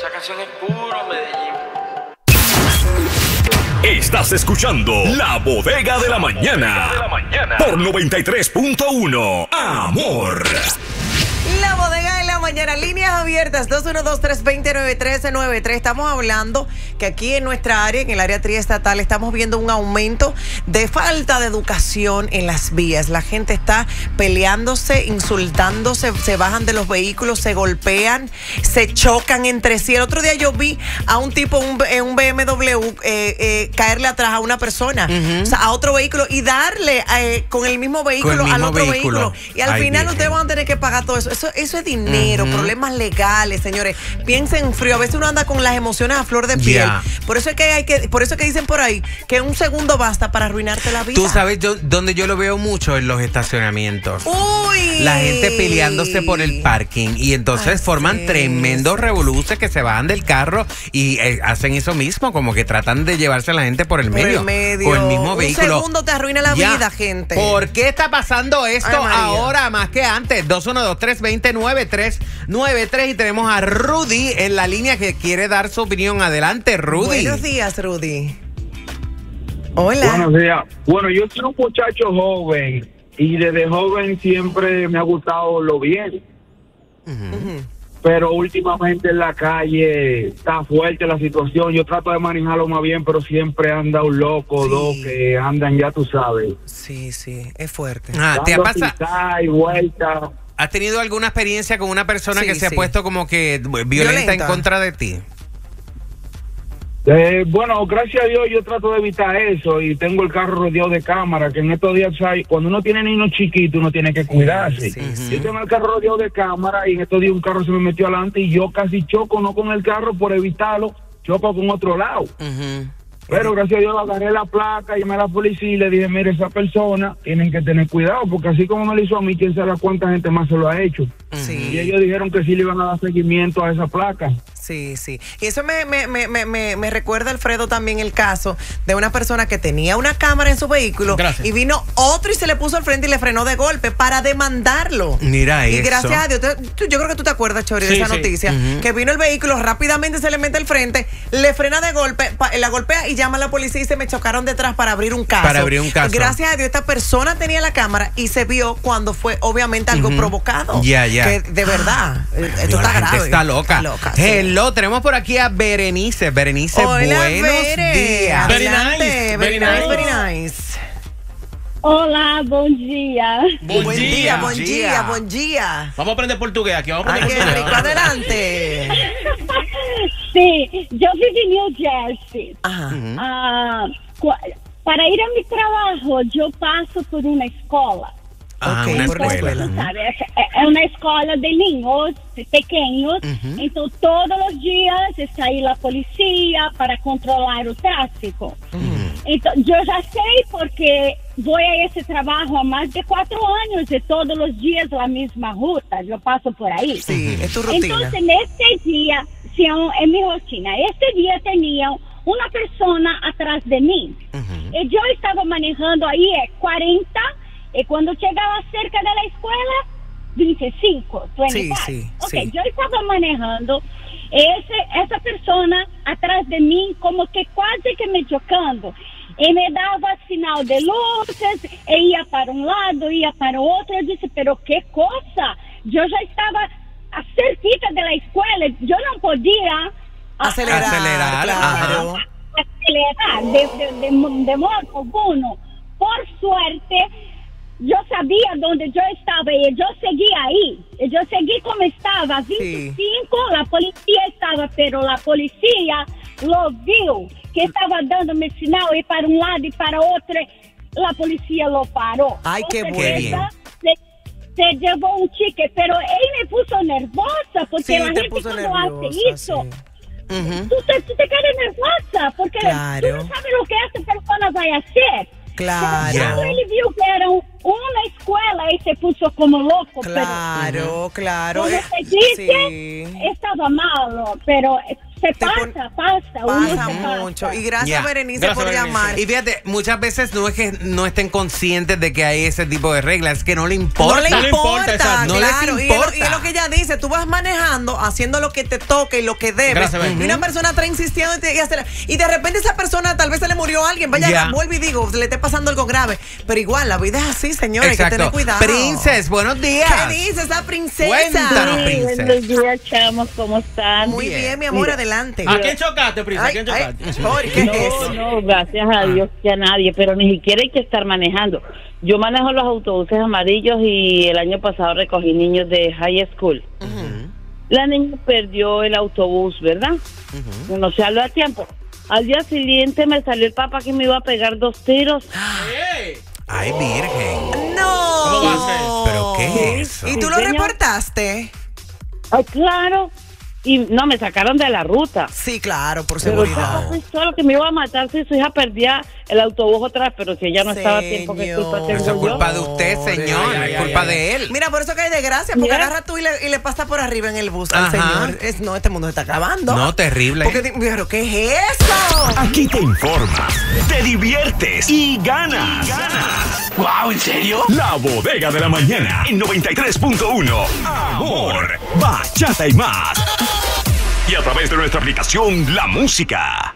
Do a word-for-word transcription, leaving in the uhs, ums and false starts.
Esta canción es puro Medellín. Estás escuchando La Bodega de la Mañana, de la mañana. Por noventa y tres punto uno. Amor. La Bodega de la Mañana, líneas abiertas, dos uno dos, tres dos cero, nueve tres nueve tres. Estamos hablando que aquí en nuestra área, en el área triestatal, estamos viendo un aumento de falta de educación en las vías. La gente está peleándose, insultándose, se bajan de los vehículos, se golpean, se chocan entre sí. El otro día yo vi a un tipo en un, un B M W eh, eh, caerle atrás a una persona, uh-huh. o sea, a otro vehículo y darle eh, con el mismo vehículo el mismo al otro vehículo. vehículo. Y al Ay, final Virgen. ustedes van a tener que pagar todo eso. Eso, eso es dinero, uh-huh. problemas legales, señores. Piensen frío. A veces uno anda con las emociones a flor de piel. Yeah. Por eso es que hay que, por eso es que dicen por ahí que un segundo basta para arruinarte la vida. Tú sabes yo, donde yo lo veo mucho en los estacionamientos. Uy. La gente peleándose por el parking y entonces Así forman es. tremendos revoluces que se bajan del carro y eh, hacen eso mismo, como que tratan de llevarse a la gente por el por medio. El medio. Por el mismo vehículo. Un segundo te arruina la ya. vida, gente. ¿Por qué está pasando esto Ay, ahora más que antes? dos uno dos, tres dos cero, nueve tres nueve tres y tenemos a Rudy en la línea que quiere dar su opinión. Adelante, Rudy. Buenos días, Rudy. Hola. Buenos días. Bueno, yo soy un muchacho joven y desde joven siempre me ha gustado lo bien. Uh-huh. Uh-huh. Pero últimamente en la calle está fuerte la situación. Yo trato de manejarlo más bien, pero siempre anda un loco, sí. dos que andan, ya tú sabes. Sí, sí, es fuerte. Ah, ¿te ha pasado? Y vuelta. ¿Has tenido alguna experiencia con una persona sí, que se sí. ha puesto como que violenta, violenta en contra de ti? Eh, bueno, gracias a Dios yo trato de evitar eso y tengo el carro rodeado de cámaras, que en estos días hay, cuando uno tiene niños chiquitos uno tiene que cuidarse. Sí, sí. Yo tengo el carro rodeado de cámaras y en estos días un carro se me metió adelante y yo casi choco, no con el carro por evitarlo, choco con otro lado. Uh-huh. Pero gracias a Dios agarré la placa, llamé a la policía y le dije, mire, esa persona tienen que tener cuidado, porque así como me lo hizo a mí, quién sabe cuánta gente más se lo ha hecho. Sí. Y ellos dijeron que sí le iban a dar seguimiento a esa placa. Sí, sí. Y eso me, me, me, me, me recuerda, Alfredo, también el caso de una persona que tenía una cámara en su vehículo. Gracias. Y vino otro y se le puso al frente y le frenó de golpe para demandarlo. Mira eso. Y gracias a Dios, tú, yo creo que tú te acuerdas, Chori, de sí, esa sí. noticia, uh-huh. que vino el vehículo, rápidamente se le mete al frente, le frena de golpe, pa, la golpea y llama a la policía y se me chocaron detrás para abrir un caso. Para abrir un caso. Gracias a Dios, esta persona tenía la cámara y se vio cuando fue obviamente algo uh-huh. provocado. Ya, ya. Que de verdad, esto Dios, está la grave. Está loca. Está loca Hello, sí. tenemos por aquí a Berenice. Berenice, Hola, buenos Bere. días. Very nice. Very nice, very nice. Hola, buen día. Buen, buen día, día, buen día, buen día. Vamos a aprender portugués aquí, vamos a aprender Ay, portugués. Rico, adelante. Sí, yo vivo en New Jersey. Ajá. Uh, para ir a mi trabajo, yo paso por una escuela. Ah, okay, una entonces, escuela. ¿sabes? Es una escuela de niños pequeños. Uh-huh. Entonces, todos los días está ahí la policía para controlar el tráfico. Uh-huh. Entonces, yo ya sé porque voy a ese trabajo a más de cuatro años de todos los días la misma ruta. Yo paso por ahí. Sí, es tu rutina. Entonces, en este día, sí, en mi rutina, este día tenía una persona atrás de mí. Uh-huh. Y yo estaba manejando ahí cuarenta. Y cuando llegaba cerca de la escuela, veinticinco, veinticinco. Sí, sí, okay, sí. Yo estaba manejando, ese, esa persona atrás de mí como que casi que me chocando. Y me daba sinal de luces, e ia para un lado, ia para otro. Yo dije, pero qué cosa. Yo ya estaba cerquita de la escuela, yo no podía acelerar, acelerar, claro. acelerar de, de, de, de modo alguno. Por suerte, yo sabía dónde yo estaba y yo seguí ahí. Yo seguí como estaba, veinticinco, sí. La policía estaba, pero la policía lo vio, que estaba dándome sinal y para un lado y para otro, la policía lo paró. Ay, qué bueno. Se, se llevó un chique, pero él me puso nervosa, porque sí, la gente cuando nerviosa, hace eso, sí. uh-huh. tú, te, tú te quedas nervosa, porque claro. tú no sabes lo que esa persona va a hacer. Claro. Cuando él vio que era un, una escuela y se puso como loco. Claro, pero, claro. Como se dice, sí. estaba malo, pero Se Te pasa, pon- pasa, uno Pasa se mucho. pasa. Y gracias, Ya. Berenice, Gracias, por Berenice. llamar. Y fíjate, muchas veces no es que no estén conscientes de que hay ese tipo de reglas, es que no le importa. No le No le importa, importa, exacto. No les claro. Y es lo- importa. Y es lo que ella dice, tú vas manejando, haciendo lo que te toca y lo que debes. Gracias, y Berenice. una persona está insistiendo y, te- y, hace- y de repente esa persona tal vez se le murió a alguien. Vaya, Ya. vuelve y digo, le esté pasando algo grave. Pero igual, la vida es así, señores, hay que tener Exacto. cuidado. Princess, buenos días. ¿Qué dice esa princesa? Cuéntanos, Sí, princesa. buenos días, chamos, ¿cómo están? Muy Bien. bien, mi amor, Mira. adelante. ¿A quién chocaste, Prisa? ¿A Ay, quién ay, chocaste? ¿por qué No, es eso? no, gracias a Dios que a nadie, pero ni siquiera hay que estar manejando. Yo manejo los autobuses amarillos y el año pasado recogí niños de high school. La niña perdió el autobús, ¿verdad? No se habló a tiempo. Al día siguiente me salió el papá que me iba a pegar dos tiros. ¡Ey! Ay, virgen. No. ¿Cómo va a ser? ¿Pero qué es eso? ¿Y tú Sí, lo señor. reportaste? Ay, claro. Y no, me sacaron de la ruta. Sí, claro, por Pero seguridad. yo fui solo que me iba a matar si su hija perdía el autobús otra vez, pero si ella no estaba a tiempo, ¿qué culpa Señor. tengo Eso es yo? culpa de usted, señor. Ay, ay, Es culpa ay, de él. Mira, por eso que hay desgracia, porque Mira. agarra tú y le, y le pasa por arriba en el bus al Ajá. señor. Es, no, este mundo se está acabando. No, terrible. Porque, di- pero ¿qué es eso? Aquí te informas, te diviertes y ganas. Wow, ¿en serio? La Bodega de la Mañana en noventa y tres punto uno. Amor, bachata y más. Y a través de nuestra aplicación La Música.